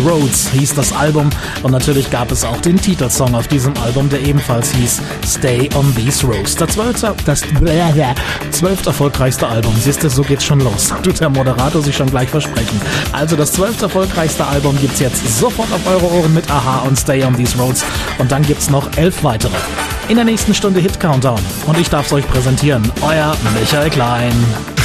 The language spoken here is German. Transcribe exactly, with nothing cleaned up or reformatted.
Roads hieß das Album und natürlich gab es auch den Titelsong auf diesem Album, der ebenfalls hieß Stay on These Roads. Das zwölfte, das zwölfte erfolgreichste Album. Siehst du, so geht's schon los. Tut der Moderator sich schon gleich versprechen. Also das zwölfte erfolgreichste Album gibt's jetzt sofort auf eure Ohren mit Aha und Stay on These Roads und dann gibt's noch elf weitere. In der nächsten Stunde Hit Countdown und ich darf's euch präsentieren. Euer Michael Klein.